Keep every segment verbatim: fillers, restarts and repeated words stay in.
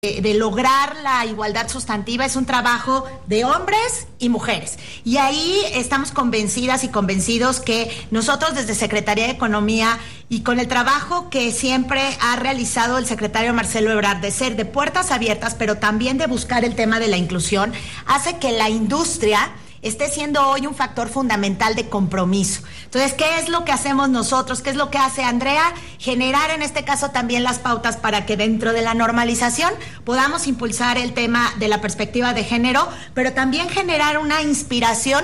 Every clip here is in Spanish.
de lograr la igualdad sustantiva es un trabajo de hombres y mujeres. Y ahí estamos convencidas y convencidos que nosotros desde Secretaría de Economía y con el trabajo que siempre ha realizado el secretario Marcelo Ebrard de ser de puertas abiertas, pero también de buscar el tema de la inclusión, hace que la industria esté siendo hoy un factor fundamental de compromiso. Entonces, ¿qué es lo que hacemos nosotros? ¿Qué es lo que hace Andrea? Generar en este caso también las pautas para que dentro de la normalización podamos impulsar el tema de la perspectiva de género, pero también generar una inspiración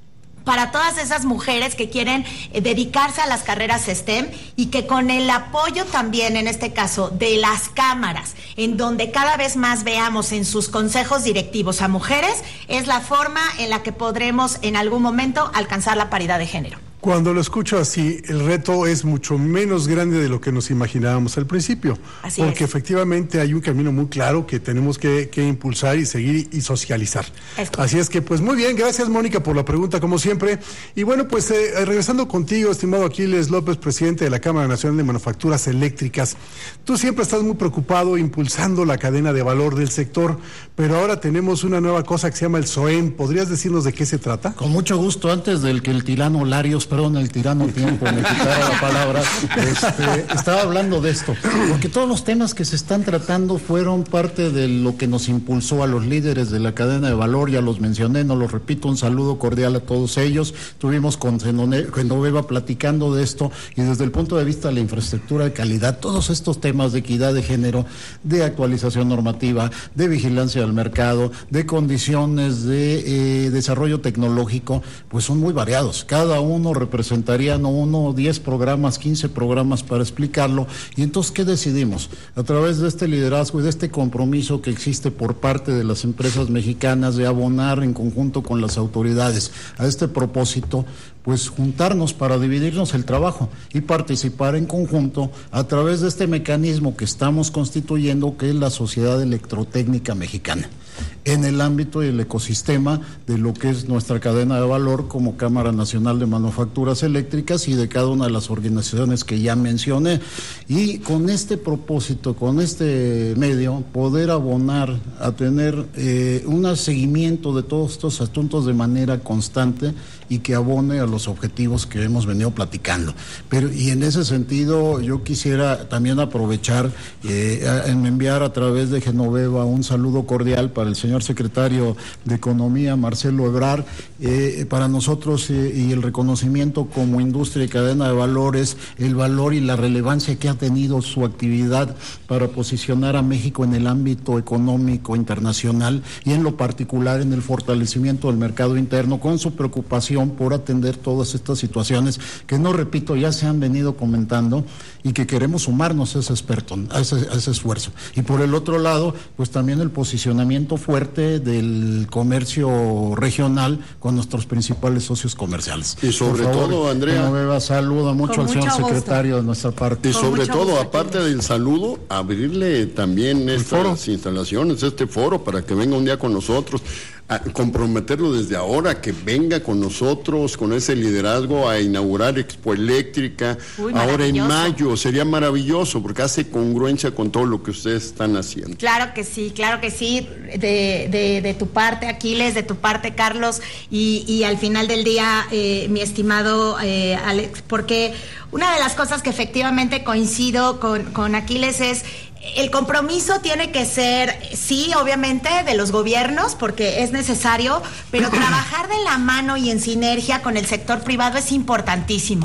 para todas esas mujeres que quieren eh, dedicarse a las carreras STEM y que con el apoyo también, en este caso, de las cámaras, en donde cada vez más veamos en sus consejos directivos a mujeres, es la forma en la que podremos en algún momento alcanzar la paridad de género. Cuando lo escucho así, el reto es mucho menos grande de lo que nos imaginábamos al principio. Así porque es. Efectivamente hay un camino muy claro que tenemos que, que impulsar y seguir y socializar. Es así es que, pues muy bien, gracias Mónica por la pregunta, como siempre. Y bueno, pues eh, regresando contigo, estimado Aquiles López, presidente de la Cámara Nacional de Manufacturas Eléctricas, tú siempre estás muy preocupado impulsando la cadena de valor del sector, pero ahora tenemos una nueva cosa que se llama el SOEM. ¿Podrías decirnos de qué se trata? Con mucho gusto. Antes del que el tirano Larios, perdón, el tirano Tiempo me quitara la palabra, este, estaba hablando de esto, porque todos los temas que se están tratando fueron parte de lo que nos impulsó a los líderes de la cadena de valor, ya los mencioné, no los repito, un saludo cordial a todos ellos. Estuvimos con Genoveva platicando de esto y desde el punto de vista de la infraestructura de calidad, todos estos temas de equidad de género, de actualización normativa, de vigilancia del mercado, de condiciones de eh, desarrollo tecnológico, pues son muy variados. Cada uno representarían uno, diez programas, quince programas para explicarlo. Y entonces, ¿qué decidimos? A través de este liderazgo y de este compromiso que existe por parte de las empresas mexicanas de abonar en conjunto con las autoridades a este propósito, pues juntarnos para dividirnos el trabajo y participar en conjunto a través de este mecanismo que estamos constituyendo, que es la Sociedad Electrotécnica Mexicana, en el ámbito y el ecosistema de lo que es nuestra cadena de valor como Cámara Nacional de Manufacturas Eléctricas y de cada una de las organizaciones que ya mencioné. Y con este propósito, con este medio, poder abonar a tener eh, un seguimiento de todos estos asuntos de manera constante y que abone a los objetivos que hemos venido platicando. Pero y en ese sentido yo quisiera también aprovechar eh, en enviar a través de Genoveva un saludo cordial para el señor secretario de Economía, Marcelo Ebrard. Eh, para nosotros eh, y el reconocimiento como industria y cadena de valores, el valor y la relevancia que ha tenido su actividad para posicionar a México en el ámbito económico internacional y en lo particular en el fortalecimiento del mercado interno, con su preocupación por atender todas estas situaciones que, no repito, ya se han venido comentando y que queremos sumarnos a ese experto, a ese, a ese esfuerzo. Y por el otro lado, pues también el posicionamiento fuerte del comercio regional con nuestros principales socios comerciales. Y sobre favor, todo, Andrea, Genoveva, saluda mucho con al señor mucho secretario gusto. de nuestra parte. Y con sobre todo, gusto, aparte del saludo, abrirle también estas instalaciones, este foro, para que venga un día con nosotros, a comprometerlo desde ahora, que venga con nosotros, con ese liderazgo, a inaugurar Expo Eléctrica. Uy, ahora en mayo. Sería maravilloso, porque hace congruencia con todo lo que ustedes están haciendo. Claro que sí, claro que sí, de, de, de tu parte, Aquiles, de tu parte, Carlos, y, y al final del día, eh, mi estimado eh, Alex, porque una de las cosas que efectivamente coincido con, con Aquiles es: el compromiso tiene que ser, sí, obviamente, de los gobiernos, porque es necesario, pero trabajar de la mano y en sinergia con el sector privado es importantísimo.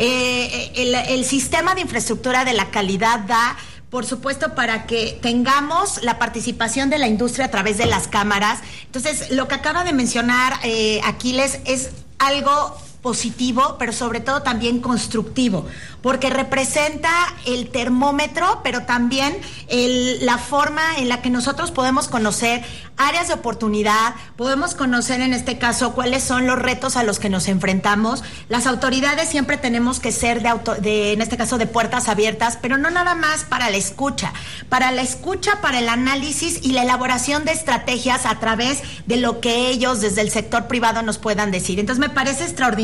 Eh, el, el sistema de infraestructura de la calidad da, por supuesto, para que tengamos la participación de la industria a través de las cámaras. Entonces, lo que acaba de mencionar eh, Aquiles es algo positivo, pero sobre todo también constructivo, porque representa el termómetro, pero también el, la forma en la que nosotros podemos conocer áreas de oportunidad, podemos conocer en este caso cuáles son los retos a los que nos enfrentamos. Las autoridades siempre tenemos que ser de, auto, de en este caso de puertas abiertas, pero no nada más para la escucha, para la escucha, para el análisis y la elaboración de estrategias a través de lo que ellos desde el sector privado nos puedan decir. Entonces me parece extraordinario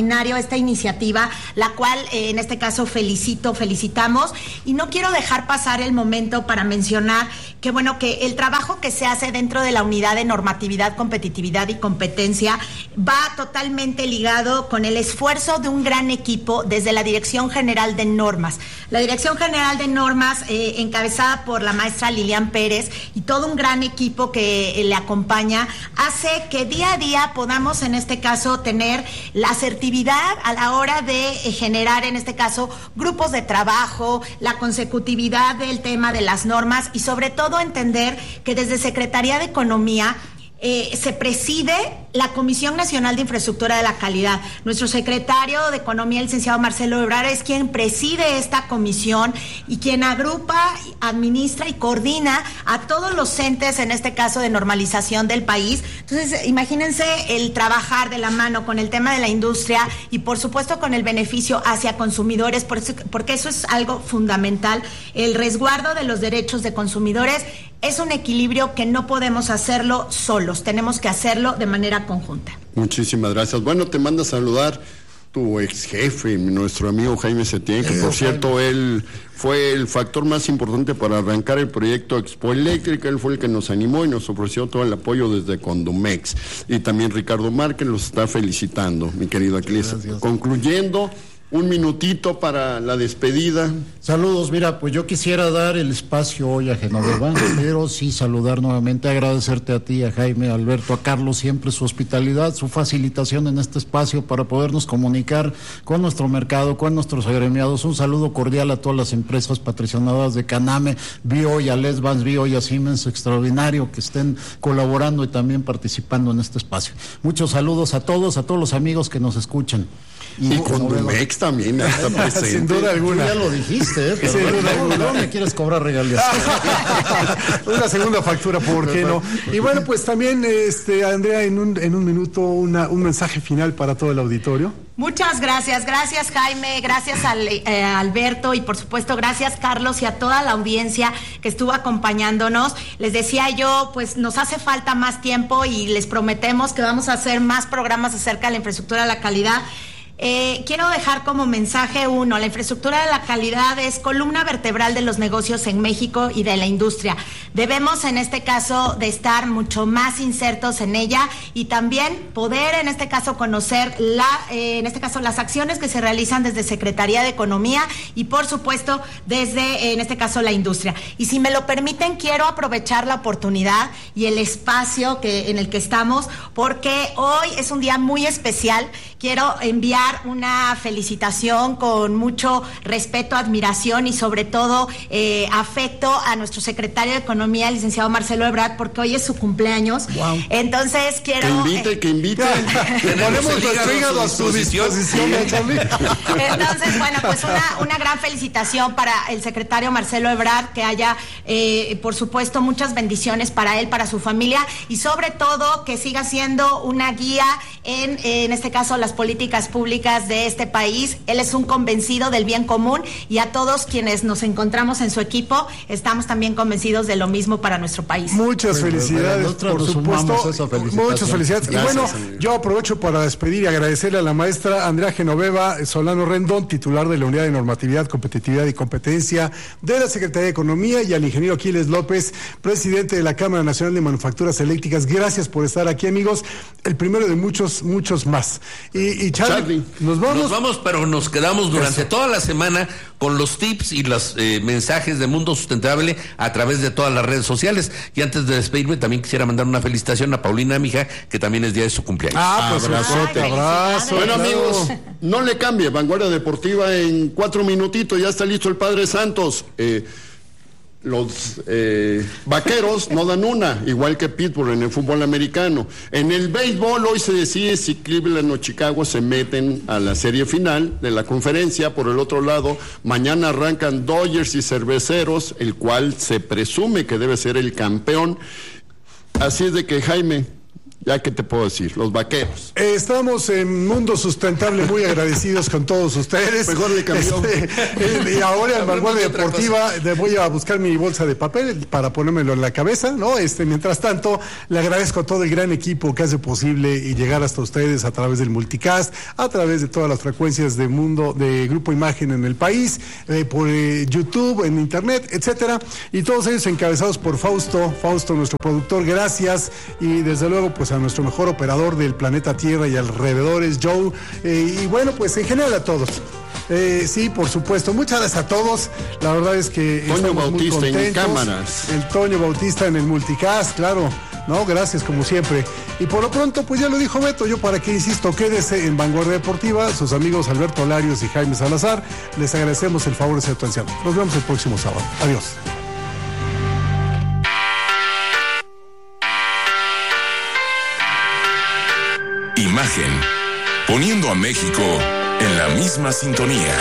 extraordinario esta iniciativa, la cual eh, en este caso felicito, felicitamos, y no quiero dejar pasar el momento para mencionar que bueno, que el trabajo que se hace dentro de la unidad de normatividad, competitividad y competencia va totalmente ligado con el esfuerzo de un gran equipo desde la Dirección General de Normas. La Dirección General de Normas, eh, encabezada por la maestra Lilian Pérez y todo un gran equipo que eh, le acompaña, hace que día a día podamos en este caso tener la asertividad a la hora de eh, generar en este caso grupos de trabajo, la consecutividad del tema de las normas y sobre todo entender que desde Secretaría de Economía Eh, se preside la Comisión Nacional de Infraestructura de la Calidad. Nuestro secretario de Economía, el licenciado Marcelo Ebrard, es quien preside esta comisión y quien agrupa, administra y coordina a todos los entes, en este caso de normalización del país. Entonces, imagínense el trabajar de la mano con el tema de la industria y por supuesto con el beneficio hacia consumidores, por eso, porque eso es algo fundamental. El resguardo de los derechos de consumidores es un equilibrio que no podemos hacerlo solos, tenemos que hacerlo de manera conjunta. Muchísimas gracias. Bueno, te manda a saludar tu ex jefe, nuestro amigo Jaime Setién, que por cierto él fue el factor más importante para arrancar el proyecto Expo Eléctrica. Él fue el que nos animó y nos ofreció todo el apoyo desde Condumex. Y también Ricardo Márquez los está felicitando, mi querido Aquiles. Concluyendo, un minutito para la despedida. Saludos, mira, pues yo quisiera dar el espacio hoy a Genoveva, pero sí saludar nuevamente, agradecerte a ti, a Jaime, a Alberto, a Carlos, siempre su hospitalidad, su facilitación en este espacio para podernos comunicar con nuestro mercado, con nuestros agremiados. Un saludo cordial a todas las empresas patrocinadoras de Caname, vi hoy a Les Vans, vi hoy a Siemens, extraordinario que estén colaborando y también participando en este espacio. Muchos saludos a todos, a todos los amigos que nos escuchan. Y, y Condumex también está presente. Sin duda alguna. Tú ya lo dijiste, ¿eh? Pero Sin duda no, alguna. no me quieres cobrar regalías. Una segunda factura, ¿por qué no? Y bueno, pues también, este, Andrea, en un, en un minuto, una, un mensaje final para todo el auditorio. Muchas gracias, gracias Jaime, gracias a eh, Alberto y por supuesto gracias Carlos y a toda la audiencia que estuvo acompañándonos. Les decía yo, pues nos hace falta más tiempo y les prometemos que vamos a hacer más programas acerca de la infraestructura de la calidad. Eh, quiero dejar como mensaje uno, la infraestructura de la calidad es columna vertebral de los negocios en México y de la industria. Debemos en este caso de estar mucho más insertos en ella y también poder en este caso conocer la, eh, en este caso las acciones que se realizan desde Secretaría de Economía y por supuesto desde eh, en este caso la industria. Y si me lo permiten, quiero aprovechar la oportunidad y el espacio que, en el que estamos, porque hoy es un día muy especial. Quiero enviar una felicitación con mucho respeto, admiración y sobre todo eh, afecto a nuestro secretario de Economía, el licenciado Marcelo Ebrard, porque hoy es su cumpleaños. Wow. Entonces quiero... Que invite, eh, que invite. Ponemos nuestro hígado a su disposición. Entonces, bueno, pues una, una gran felicitación para el secretario Marcelo Ebrard, que haya, eh, por supuesto, muchas bendiciones para él, para su familia y sobre todo que siga siendo una guía en, en este caso, las políticas públicas de este país. Él es un convencido del bien común y a todos quienes nos encontramos en su equipo estamos también convencidos de lo mismo para nuestro país. Muchas bueno, felicidades, bueno, por supuesto. Muchas felicidades. Gracias, y bueno, amigo. Yo aprovecho para despedir y agradecerle a la maestra Andrea Genoveva Solano Rendón, titular de la Unidad de Normatividad, Competitividad y Competencia de la Secretaría de Economía, y al ingeniero Aquiles López, presidente de la Cámara Nacional de Manufacturas Eléctricas. Gracias por estar aquí, amigos. El primero de muchos, muchos más. Y, y Charlie, Charlie, nos vamos. Nos vamos, pero nos quedamos durante Eso. toda la semana con los tips y los eh, mensajes de Mundo Sustentable a través de todas las redes sociales. Y antes de despedirme, también quisiera mandar una felicitación a Paulina, mi hija, que también es día de su cumpleaños. Ah, pues abrazote, abrazo. Bueno, amigos, no le cambie. Vanguardia Deportiva en cuatro minutitos. Ya está listo el Padre Santos. Eh, Los eh, vaqueros no dan una, igual que Pittsburgh en el fútbol americano. En el béisbol hoy se decide si Cleveland o Chicago se meten a la serie final de la conferencia. Por el otro lado, mañana arrancan Dodgers y Cerveceros, el cual se presume que debe ser el campeón. Así es de que, Jaime, Ya que te puedo decir, los vaqueros. Eh, estamos en Mundo Sustentable muy agradecidos con todos ustedes. Mejor le cambió. Este, eh, y ahora en Vanguardia Deportiva de voy a buscar mi bolsa de papel para ponérmelo en la cabeza, ¿no? Este, mientras tanto, le agradezco a todo el gran equipo que hace posible y llegar hasta ustedes a través del multicast, a través de todas las frecuencias de Mundo, de Grupo Imagen en el país, eh, por eh, YouTube, en Internet, etcétera. Y todos ellos encabezados por Fausto, Fausto, nuestro productor, gracias. Y desde luego, pues a nuestro mejor operador del planeta Tierra y alrededores, Joe, eh, y bueno, pues en general a todos. Eh, sí, por supuesto. Muchas gracias a todos. La verdad es que Toño Bautista muy en cámaras. El Toño Bautista en el multicast, claro. No, gracias como siempre. Y por lo pronto, pues ya lo dijo Beto, yo para qué insisto, quédese en Vanguardia Deportiva, sus amigos Alberto Larios y Jaime Salazar, les agradecemos el favor de su atención. Nos vemos el próximo sábado. Adiós. Imagen, poniendo a México en la misma sintonía.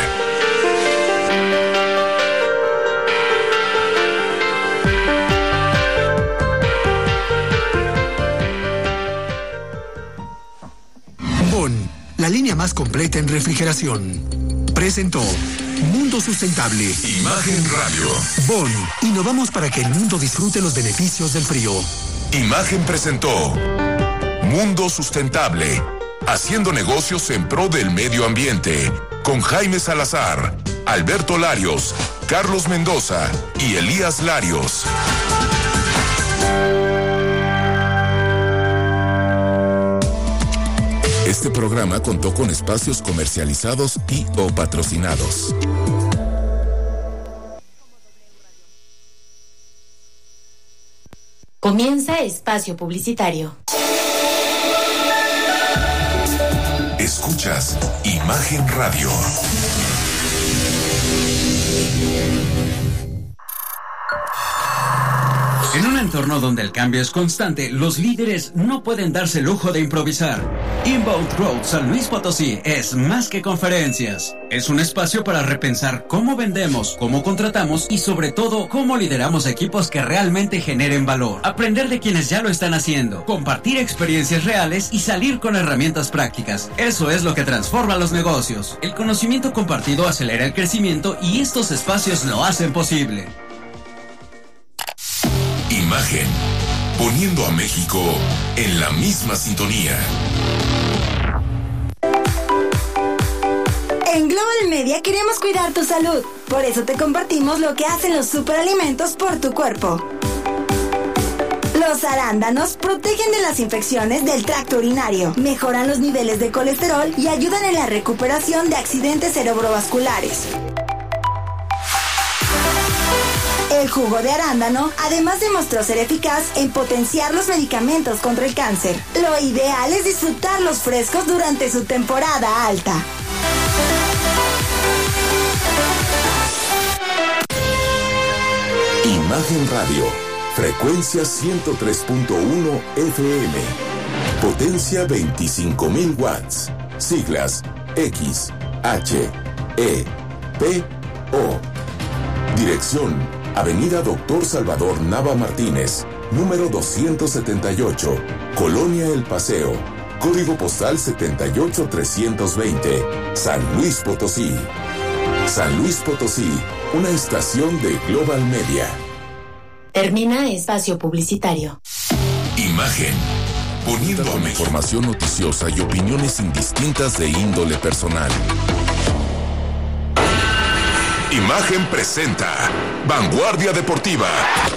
Bon, la línea más completa en refrigeración, presentó Mundo Sustentable. Imagen Radio. Bon, innovamos para que el mundo disfrute los beneficios del frío. Imagen presentó Mundo Sustentable, haciendo negocios en pro del medio ambiente, con Jaime Salazar, Alberto Larios, Carlos Mendoza y Elías Larios. Este programa contó con espacios comercializados y o patrocinados. Comienza espacio publicitario. Escuchas Imagen Radio. En un entorno donde el cambio es constante, los líderes no pueden darse el lujo de improvisar. Inbound Road San Luis Potosí es más que conferencias. Es un espacio para repensar cómo vendemos, cómo contratamos y sobre todo cómo lideramos equipos que realmente generen valor. Aprender de quienes ya lo están haciendo, compartir experiencias reales y salir con herramientas prácticas. Eso es lo que transforma los negocios. El conocimiento compartido acelera el crecimiento y estos espacios lo hacen posible. Imagen, poniendo a México en la misma sintonía. En Global Media queremos cuidar tu salud. Por eso te compartimos lo que hacen los superalimentos por tu cuerpo. Los arándanos protegen de las infecciones del tracto urinario, mejoran los niveles de colesterol y ayudan en la recuperación de accidentes cerebrovasculares. El jugo de arándano además demostró ser eficaz en potenciar los medicamentos contra el cáncer. Lo ideal es disfrutarlos frescos durante su temporada alta. Imagen Radio, frecuencia ciento tres punto uno F M, potencia veinticinco mil watts, siglas X, H, E, P, O. Dirección: Avenida Doctor Salvador Nava Martínez, número doscientos setenta y ocho, Colonia El Paseo, código postal setenta y ocho trescientos veinte, San Luis Potosí. San Luis Potosí, una estación de Global Media. Termina espacio publicitario. Imagen, poniendo a México información noticiosa y opiniones indistintas de índole personal. Imagen presenta Vanguardia Deportiva